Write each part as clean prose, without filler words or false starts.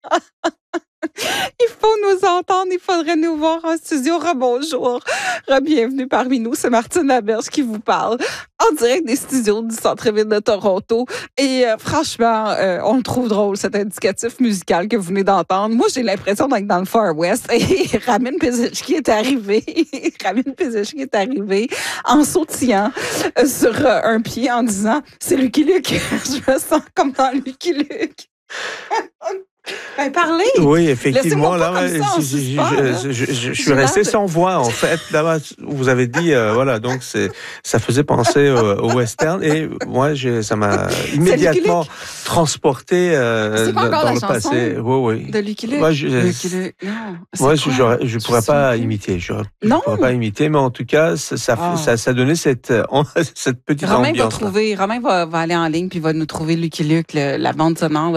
Il faut nous entendre, il faudrait nous voir en studio. Rebonjour, bienvenue parmi nous. C'est Martine Laberge qui vous parle en direct des studios du centre-ville de Toronto. Et franchement, on le trouve drôle, cet indicatif musical que vous venez d'entendre. Moi, j'ai l'impression d'être dans le Far West. Et Ramin Pezeshki est arrivé. Ramin Pezeshki est arrivé en sautillant sur un pied en disant « C'est Lucky Luke ». Je me sens comme dans Lucky Luke. Ben, parlez! Oui, effectivement. Là, je suis resté sans voix, en fait. Là, vous avez dit, voilà, donc ça faisait penser au western. Et moi, ça m'a immédiatement transporté dans le passé. Oui. De Lucky Luke? Moi, je pourrais pas imiter. Je pourrais pas imiter, mais en tout cas, ça donnait cette petite ambiance. Romain va aller en ligne puis va nous trouver Lucky Luke, la bande sonore,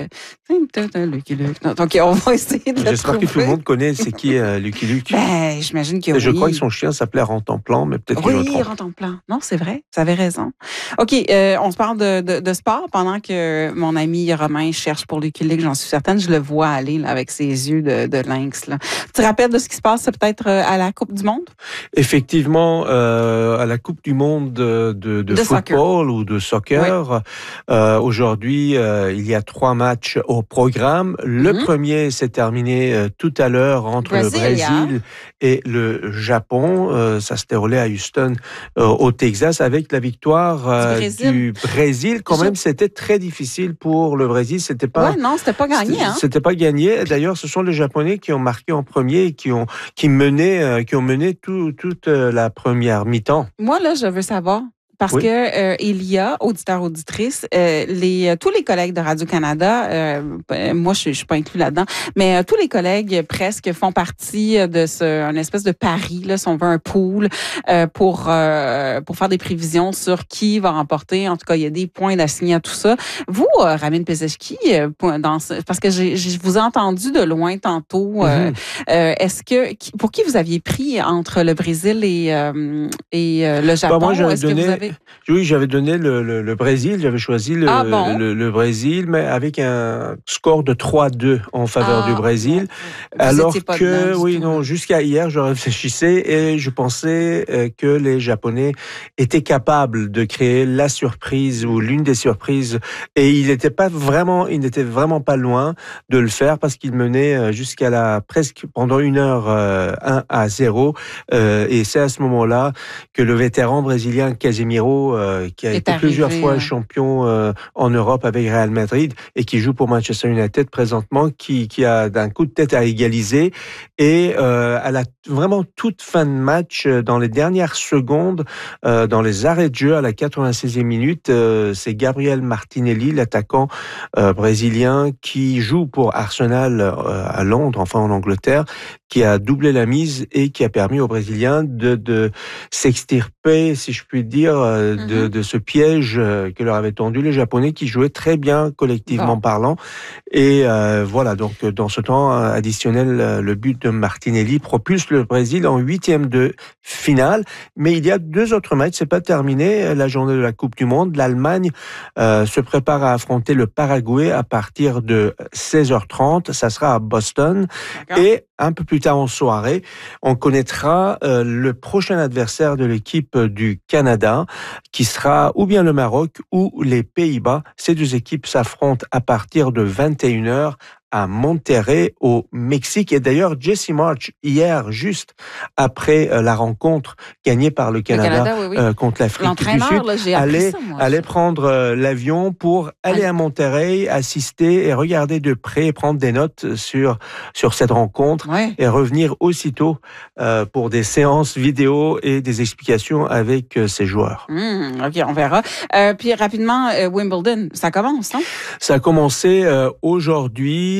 Lucky Luke. Donc, on va essayer de le J'espère trouver. que tout le monde connaît c'est qui Lucky Luke. Ben, j'imagine que Je crois que son chien s'appelait Rantanplan, mais peut-être que je me trompe. Oui, Rantanplan. Non, c'est vrai. Vous avez raison. OK, on se parle de sport pendant que mon ami Romain cherche pour Lucky Luke. J'en suis certaine. Je le vois aller là, avec ses yeux de lynx. Là. Tu te rappelles de ce qui se passe peut-être à la Coupe du Monde? Effectivement, à la Coupe du Monde de football ou de soccer, aujourd'hui, il y a 3 matchs au programme. Le premier s'est terminé tout à l'heure entre le Brésil et le Japon. Ça se déroulait à Houston, au Texas, avec la victoire du Brésil. Quand même, c'était très difficile pour le Brésil. C'était pas gagné. C'était pas gagné. D'ailleurs, ce sont les Japonais qui ont marqué en premier et qui ont mené toute la première mi-temps. Moi, là, je veux savoir. Parce que il y a, auditeurs, auditrices, tous les collègues de Radio-Canada, moi je suis pas inclus là-dedans, mais tous les collègues presque font partie de un espèce de pari, là, si on veut un pool, pour faire des prévisions sur qui va remporter. En tout cas, il y a des points d'assigner à tout ça. Vous, Ramin Pezeshki, parce que je vous ai entendu de loin tantôt, est-ce que pour qui vous aviez pris entre le Brésil et le Japon? Moi, j'avais donné le Brésil. J'avais choisi le Brésil, mais avec un score de 3-2 en faveur du Brésil. Alors que, jusqu'à hier, je réfléchissais et je pensais que les Japonais étaient capables de créer la surprise ou l'une des surprises. Et il n'était vraiment pas loin de le faire parce qu'il menait jusqu'à presque pendant 1 heure 1-0. Et c'est à ce moment-là que le vétéran brésilien Casemiro, qui a été plusieurs fois champion en Europe avec Real Madrid et qui joue pour Manchester United présentement, qui a d'un coup de tête à égaliser. Et à la vraiment toute fin de match, dans les dernières secondes, dans les arrêts de jeu à la 86e minute, c'est Gabriel Martinelli, l'attaquant brésilien qui joue pour Arsenal à Londres, enfin en Angleterre, qui a doublé la mise et qui a permis aux Brésiliens de s'extirper, si je puis dire, de ce piège que leur avaient tendu les Japonais, qui jouaient très bien collectivement parlant. Et voilà, donc dans ce temps additionnel, le but de Martinelli propulse le Brésil en 8e de finale. Mais il y a 2 autres matchs, c'est pas terminé. La journée de la Coupe du Monde, l'Allemagne se prépare à affronter le Paraguay à partir de 16h30. Ça sera à Boston. Et un peu plus tard en soirée, on connaîtra le prochain adversaire de l'équipe du Canada, qui sera ou bien le Maroc ou les Pays-Bas. Ces 2 équipes s'affrontent à partir de 21h à Monterrey, au Mexique. Et d'ailleurs, Jesse Marsch, hier, juste après la rencontre gagnée par le Canada, contre l'Afrique du Sud, allait prendre l'avion pour aller à Monterrey, assister et regarder de près et prendre des notes sur cette rencontre et revenir aussitôt pour des séances vidéo et des explications avec ses joueurs. OK, on verra. Puis rapidement, Wimbledon, ça commence, non? Ça a commencé aujourd'hui.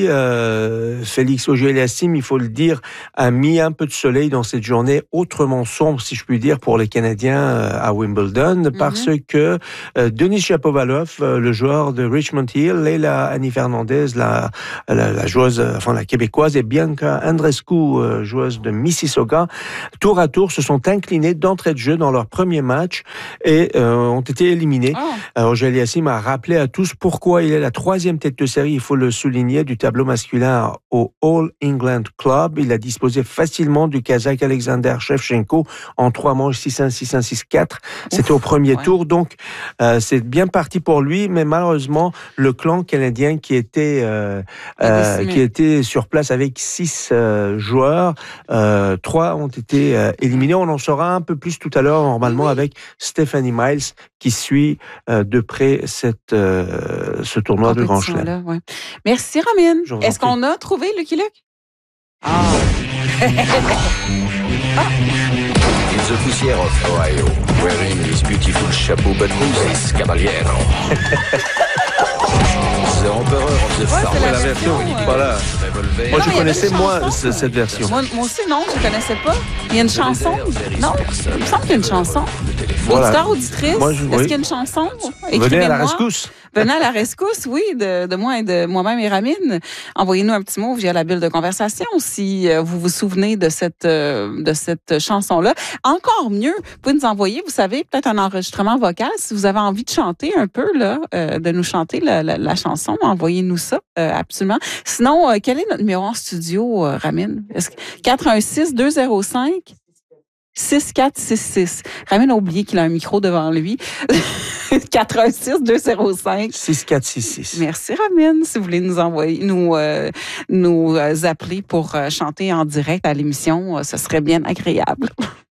Félix Auger-Aliassime, il faut le dire, a mis un peu de soleil dans cette journée autrement sombre, si je puis dire, pour les Canadiens à Wimbledon, parce que Denis Shapovalov, le joueur de Richmond Hill, Leila Annie Fernandez, la joueuse, enfin la québécoise, et Bianca Andreescu, joueuse de Mississauga, tour à tour se sont inclinés d'entrée de jeu dans leur premier match et ont été éliminés. Auger-Aliassime a rappelé à tous pourquoi il est la 3e tête de série, il faut le souligner, du tableau tableau masculin au All England Club. Il a disposé facilement du Kazakh Alexander Shevchenko en 3 manches 6-1, 6-1, 6-4. C'était au premier tour, donc c'est bien parti pour lui, mais malheureusement, le clan canadien qui était sur place avec 6 joueurs, 3 ont été éliminés. On en saura un peu plus tout à l'heure, normalement, avec Stephanie Miles, qui suit de près ce tournoi de Grand Chelem. Ouais. Merci, Ramin. Est-ce qu'on a trouvé Lucky Luke? In the poussière of Ohio, wearing his beautiful chapeau, but who's this caballero? The Emperor of the Farm. C'est la version, voilà. Moi, je connaissais, cette version. Moi aussi, non, je ne connaissais pas. Il y a une chanson? Non, il me semble qu'il y a une chanson. Auditeur, auditrice, est-ce qu'il y a une chanson? Venez à la rescousse. Venez à la rescousse, oui, de moi et de moi-même et Ramine. Envoyez-nous un petit mot via la bulle de conversation si vous vous souvenez de cette chanson-là. Encore mieux, vous pouvez nous envoyer, vous savez, peut-être un enregistrement vocal si vous avez envie de chanter un peu, là, de nous chanter la chanson. Envoyez-nous ça, absolument. Sinon, quel est notre numéro en studio, Ramine? 416-205? 6466. Ramine a oublié qu'il a un micro devant lui. 416-205. 6466. Merci, Ramine. Si vous voulez nous envoyer, nous appeler pour chanter en direct à l'émission, ce serait bien agréable.